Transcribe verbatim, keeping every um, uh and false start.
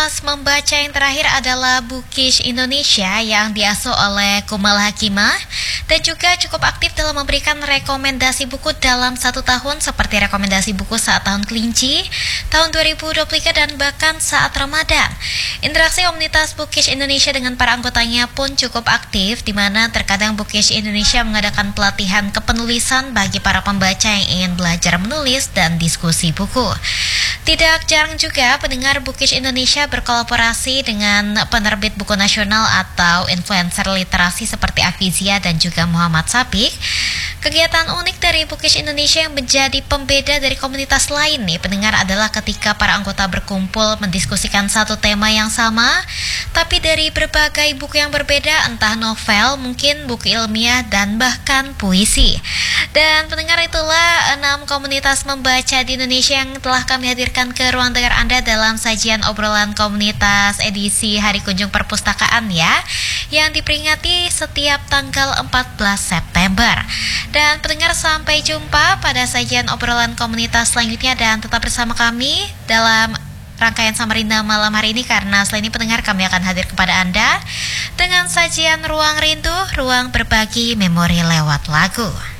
komunitas membaca yang terakhir adalah Bookish Indonesia yang diasuh oleh Kumal Hakimah dan juga cukup aktif dalam memberikan rekomendasi buku dalam satu tahun seperti rekomendasi buku saat tahun kelinci, tahun dua ribu dua puluh tiga dan bahkan saat Ramadan. Interaksi komunitas Bookish Indonesia dengan para anggotanya pun cukup aktif, di mana terkadang Bookish Indonesia mengadakan pelatihan kepenulisan bagi para pembaca yang ingin belajar menulis dan diskusi buku. Tidak jarang juga pendengar Bookish Indonesia berkolaborasi dengan penerbit buku nasional atau influencer literasi seperti Afizia dan juga Muhammad Sabik. Kegiatan unik dari Bookish Indonesia yang menjadi pembeda dari komunitas lain nih pendengar adalah ketika para anggota berkumpul mendiskusikan satu tema yang sama, tapi dari berbagai buku yang berbeda, entah novel, mungkin buku ilmiah, dan bahkan puisi. Dan pendengar, itulah enam komunitas membaca di Indonesia yang telah kami hadirkan ke ruang dengar Anda dalam sajian obrolan komunitas edisi Hari Kunjung Perpustakaan ya, yang diperingati setiap tanggal empat belas September. Dan pendengar, sampai jumpa pada sajian obrolan komunitas selanjutnya dan tetap bersama kami dalam rangkaian Samarinda malam hari ini, karena selain ini pendengar kami akan hadir kepada Anda dengan sajian Ruang Rindu, ruang berbagi memori lewat lagu.